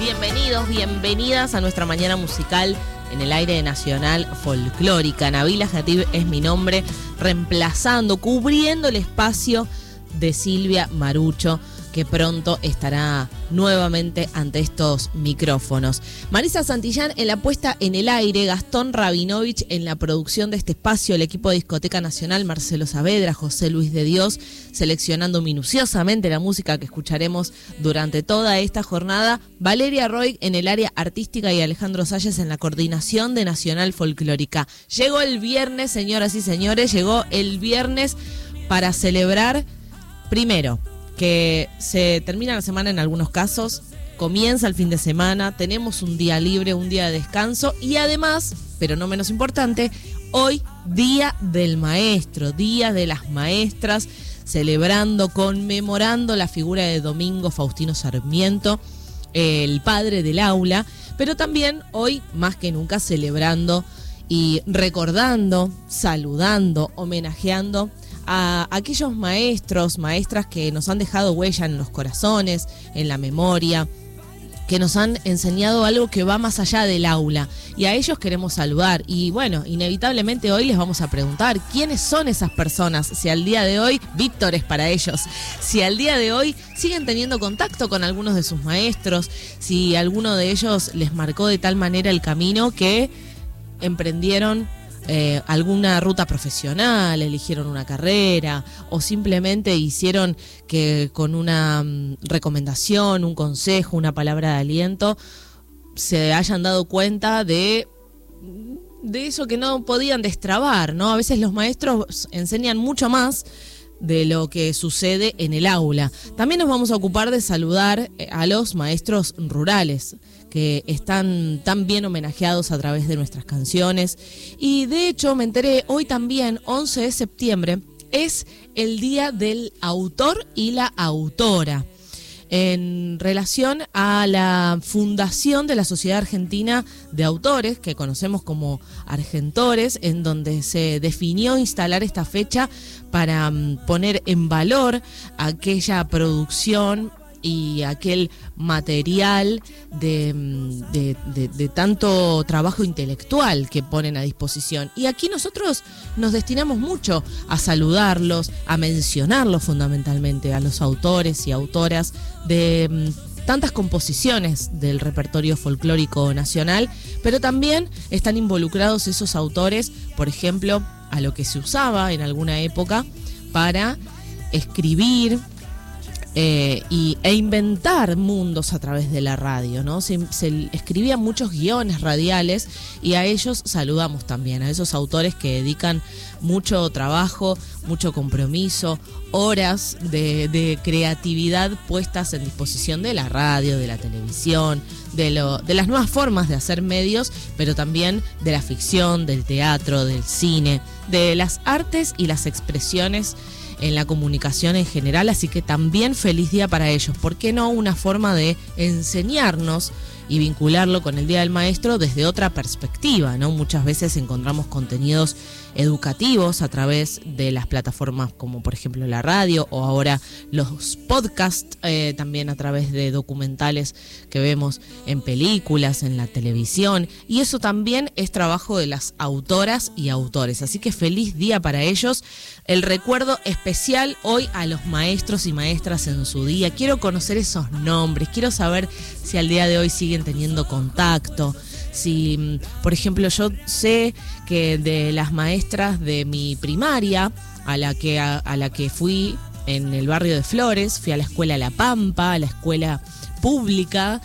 Bienvenidos, bienvenidas a nuestra mañana musical en el aire de Nacional Folclórica. Nabila Jatib es mi nombre, reemplazando, cubriendo el espacio de Silvia Marucho, que pronto estará nuevamente ante estos micrófonos. Marisa Santillán en la puesta en el aire, Gastón Rabinovich en la producción de este espacio, el equipo de Discoteca Nacional, Marcelo Saavedra, José Luis de Dios, seleccionando minuciosamente la música que escucharemos durante toda esta jornada, Valeria Roig en el área artística y Alejandro Salles en la coordinación de Nacional Folclórica. Llegó el viernes, señoras y señores, llegó el viernes para celebrar, primero, que se termina la semana en algunos casos, comienza el fin de semana, tenemos un día libre, un día de descanso y además, pero no menos importante, hoy Día del Maestro, Día de las Maestras, celebrando, conmemorando la figura de Domingo Faustino Sarmiento, el padre del aula, pero también hoy más que nunca celebrando y recordando, saludando, homenajeando a aquellos maestros, maestras que nos han dejado huella en los corazones, en la memoria, que nos han enseñado algo que va más allá del aula, y a ellos queremos saludar. Y bueno, inevitablemente hoy les vamos a preguntar quiénes son esas personas, si al día de hoy, Víctor es para ellos, si al día de hoy siguen teniendo contacto con algunos de sus maestros, si alguno de ellos les marcó de tal manera el camino que emprendieron alguna ruta profesional, eligieron una carrera o simplemente hicieron que con una recomendación, un consejo, una palabra de aliento se hayan dado cuenta de eso que no podían destrabar, ¿no? A veces los maestros enseñan mucho más de lo que sucede en el aula. También nos vamos a ocupar de saludar a los maestros rurales, que están tan bien homenajeados a través de nuestras canciones. Y de hecho me enteré, hoy también, 11 de septiembre, es el Día del Autor y la Autora, en relación a la fundación de la Sociedad Argentina de Autores, que conocemos como Argentores, en donde se definió instalar esta fecha para poner en valor aquella producción y aquel material de tanto trabajo intelectual que ponen a disposición. Y aquí nosotros nos destinamos mucho a saludarlos, a mencionarlos fundamentalmente, a los autores y autoras de tantas composiciones del repertorio folclórico nacional, pero también están involucrados esos autores, por ejemplo, a lo que se usaba en alguna época para escribir e inventar mundos a través de la radio, ¿no? Se escribían muchos guiones radiales y a ellos saludamos también, a esos autores que dedican mucho trabajo, mucho compromiso, horas de creatividad puestas en disposición de la radio, de la televisión, de las nuevas formas de hacer medios, pero también de la ficción, del teatro, del cine, de las artes y las expresiones en la comunicación en general, así que también feliz día para ellos. ¿Por qué no una forma de enseñarnos y vincularlo con el Día del Maestro desde otra perspectiva, ¿no? Muchas veces encontramos contenidos educativos a través de las plataformas como por ejemplo la radio o ahora los podcasts, también a través de documentales que vemos en películas, en la televisión, y eso también es trabajo de las autoras y autores, así que feliz día para ellos. El recuerdo especial hoy a los maestros y maestras en su día. Quiero conocer esos nombres, quiero saber si al día de hoy siguen teniendo contacto. Si, por ejemplo, yo sé que de las maestras de mi primaria, a la que fui en el barrio de Flores, fui a la escuela La Pampa, a la escuela pública,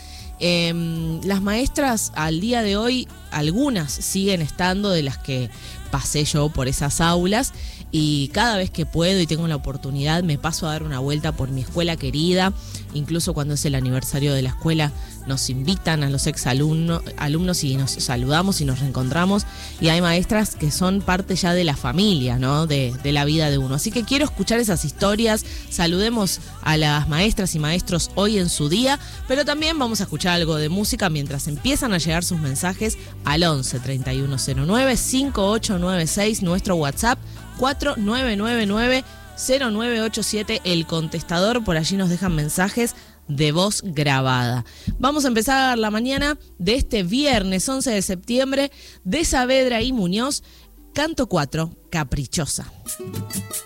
las maestras al día de hoy, algunas siguen estando, de las que pasé yo por esas aulas, y cada vez que puedo y tengo la oportunidad me paso a dar una vuelta por mi escuela querida. Incluso cuando es el aniversario de la escuela nos invitan a los alumnos y nos saludamos y nos reencontramos, y hay maestras que son parte ya de la familia, ¿no? de la vida de uno. Así que quiero escuchar esas historias, saludemos a las maestras y maestros hoy en su día, pero también vamos a escuchar algo de música mientras empiezan a llegar sus mensajes al 11 3109 5896, nuestro WhatsApp 4999 0987, el contestador. Por allí nos dejan mensajes de voz grabada. Vamos a empezar la mañana de este viernes 11 de septiembre de Saavedra y Muñoz, Canto 4, Caprichosa.